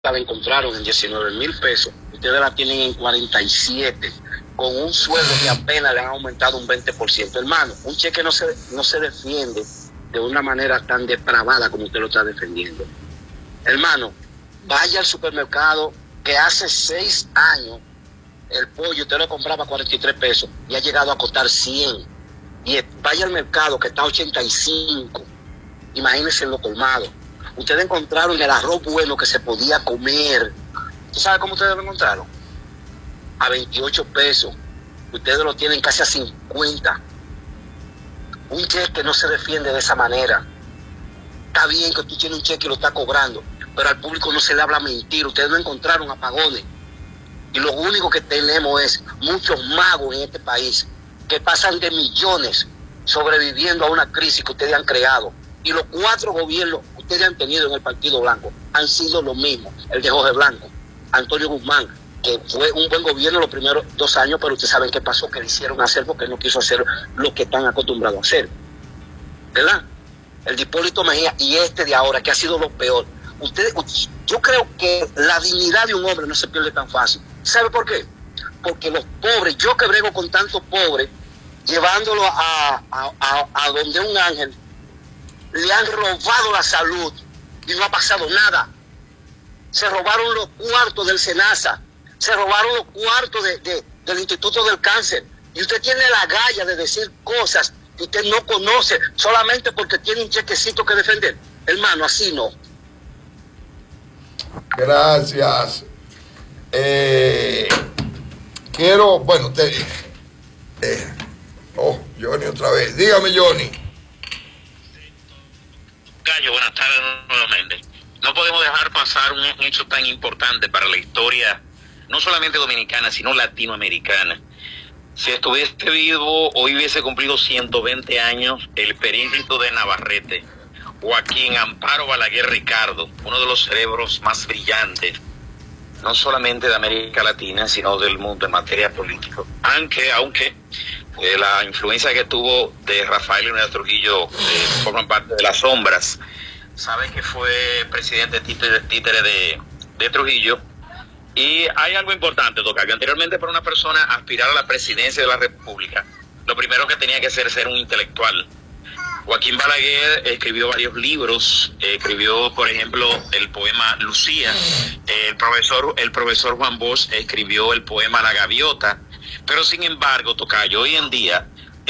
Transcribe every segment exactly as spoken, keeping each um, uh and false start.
la encontraron en diecinueve mil pesos, ustedes la tienen en cuarenta y siete, con un sueldo que apenas le han aumentado un veinte por ciento. Hermano, un cheque no se, no se defiende de una manera tan depravada como usted lo está defendiendo. Hermano, vaya al supermercado que hace seis años el pollo usted lo compraba a cuarenta y tres pesos y ha llegado a costar cien. Y vaya al mercado que está a ochenta y cinco. Imagínense en lo colmado. Ustedes encontraron el arroz bueno que se podía comer. ¿Tú sabes cómo ustedes lo encontraron? A veintiocho pesos. Ustedes lo tienen casi a cincuenta. Un cheque no se defiende de esa manera. Está bien que tú tienes un cheque y lo estás cobrando, pero al público no se le habla mentira. Ustedes no encontraron apagones. Y lo único que tenemos es muchos magos en este país que pasan de millones sobreviviendo a una crisis que ustedes han creado. Y los cuatro gobiernos que ustedes han tenido en el Partido Blanco han sido lo mismo. El de Jorge Blanco, Antonio Guzmán, que fue un buen gobierno los primeros dos años, pero ustedes saben qué pasó, que le hicieron hacer porque no quiso hacer lo que están acostumbrados a hacer. ¿Verdad? El de Hipólito Mejía y este de ahora, que ha sido lo peor. Ustedes, yo creo que la dignidad de un hombre no se pierde tan fácil. ¿Sabe por qué? Porque los pobres, yo que brego con tantos pobres, llevándolo a, a, a, a donde un ángel, le han robado la salud y no ha pasado nada. Se robaron los cuartos del SENASA, se robaron los cuartos de, de, del Instituto del Cáncer. Y usted tiene la galla de decir cosas que usted no conoce solamente porque tiene un chequecito que defender. Hermano, así no. Gracias. Eh, quiero, bueno, te, eh, oh, Johnny otra vez. Dígame, Johnny. Gallo, buenas tardes nuevamente. No podemos dejar pasar un hecho tan importante para la historia, no solamente dominicana, sino latinoamericana. Si estuviese vivo, hoy hubiese cumplido ciento veinte años el perito de Navarrete, Joaquín Amparo Balaguer Ricardo, uno de los cerebros más brillantes, no solamente de América Latina, sino del mundo en materia política. Aunque, aunque eh, la influencia que tuvo de Rafael Leónidas Trujillo eh, forma parte de las sombras. Sabe que fue presidente títere, títere de, de Trujillo. Y hay algo importante, Tocayo. Anteriormente, para una persona aspirar a la presidencia de la República, lo primero que tenía que hacer era ser un intelectual. Joaquín Balaguer escribió varios libros, eh, escribió, por ejemplo, el poema Lucía. Eh, el profesor el profesor Juan Bosch escribió el poema La Gaviota. Pero, sin embargo, Tocayo, hoy en día,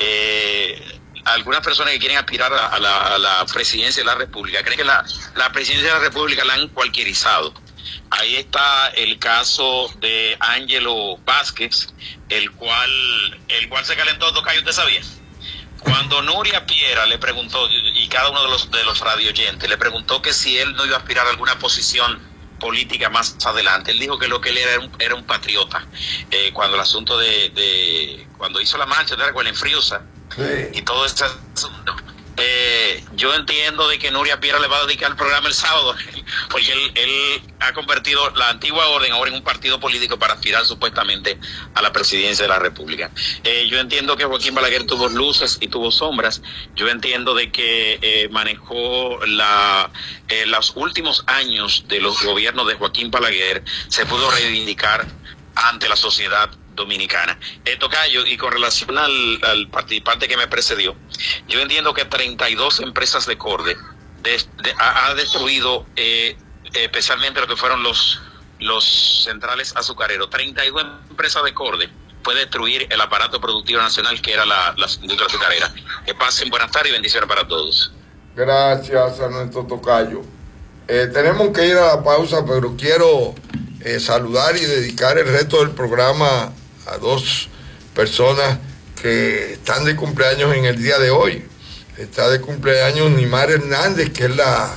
eh, algunas personas que quieren aspirar a la, a la presidencia de la República creen que la, la presidencia de la República la han cualquierizado. Ahí está el caso de Ángelo Vázquez, el cual, el cual se calentó, Tocayo, ¿usted sabía? Cuando Nuria Piera le preguntó, y cada uno de los de los radioyentes, le preguntó que si él no iba a aspirar a alguna posición política más adelante, él dijo que lo que él era era un, era un patriota. Eh, cuando el asunto de, de, cuando hizo la marcha, ¿te recuerdas? En Friusa, sí, y todo ese asunto. Eh, yo entiendo de que Nuria Piera le va a dedicar el programa el sábado, porque él, él ha convertido la antigua orden ahora en un partido político para aspirar supuestamente a la presidencia de la República. Eh, yo entiendo que Joaquín Balaguer tuvo luces y tuvo sombras. Yo entiendo de que eh, manejó la, eh, los últimos años de los gobiernos de Joaquín Balaguer, se pudo reivindicar ante la sociedad dominicana. Eh, Tocayo, y con relación al, al participante que me precedió, yo entiendo que treinta y dos empresas de Corde de, de, ha, ha destruido eh, especialmente lo que fueron los, los centrales azucareros. treinta y dos empresas de Corde puede destruir el aparato productivo nacional que era la, la industria azucarera. Que pasen buenas tardes y bendiciones para todos. Gracias a nuestro Tocayo. Eh, tenemos que ir a la pausa, pero quiero eh, saludar y dedicar el resto del programa a dos personas que están de cumpleaños en el día de hoy. Está de cumpleaños Nimar Hernández, que es la,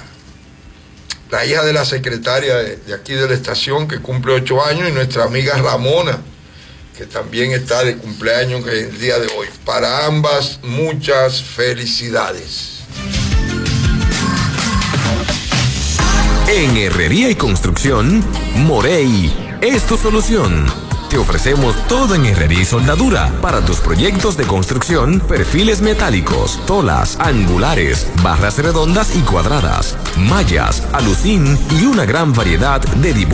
la hija de la secretaria de, de aquí de la estación, que cumple ocho años, y nuestra amiga Ramona, que también está de cumpleaños en el día de hoy. Para ambas, muchas felicidades. En Herrería y Construcción, Morey es tu solución. Te ofrecemos todo en herrería y soldadura para tus proyectos de construcción, perfiles metálicos, tolas, angulares, barras redondas y cuadradas, mallas, alucín y una gran variedad de dibujos